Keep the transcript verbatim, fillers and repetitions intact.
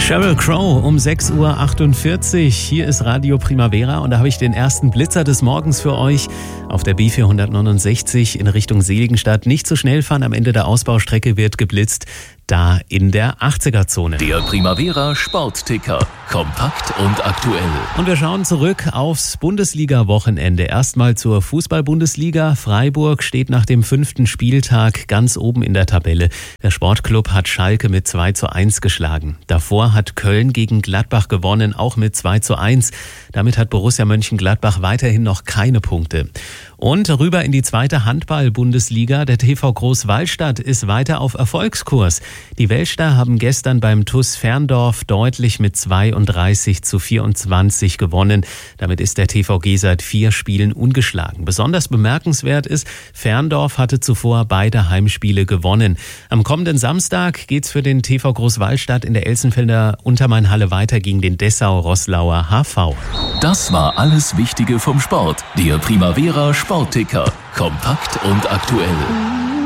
Sheryl Crow um sechs Uhr achtundvierzig. Hier ist Radio Primavera und da habe ich den ersten Blitzer des Morgens für euch. Auf der B vierhundertneunundsechzig in Richtung Seligenstadt. Nicht zu schnell fahren, am Ende der Ausbaustrecke wird geblitzt. Da in der achtziger-Zone. Der Primavera Sportticker. Kompakt und aktuell. Und wir schauen zurück aufs Bundesliga-Wochenende. Erstmal zur Fußball-Bundesliga. Freiburg steht nach dem fünften Spieltag ganz oben in der Tabelle. Der Sportclub hat Schalke mit zwei zu eins geschlagen. Davor hat Köln gegen Gladbach gewonnen, auch mit zwei zu eins. Damit hat Borussia Mönchengladbach weiterhin noch keine Punkte. Und rüber in die zweite Handball-Bundesliga. Der T V Großwallstadt ist weiter auf Erfolgskurs. Die Welschter haben gestern beim T U S Ferndorf deutlich mit zweiunddreißig zu vierundzwanzig gewonnen. Damit ist der T V G seit vier Spielen ungeschlagen. Besonders bemerkenswert ist, Ferndorf hatte zuvor beide Heimspiele gewonnen. Am kommenden Samstag geht's für den T V Großwallstadt in der Elsenfelder Untermainhalle weiter gegen den Dessau-Roßlauer H V. Das war alles Wichtige vom Sport. Der Primavera Sportticker. Kompakt und aktuell.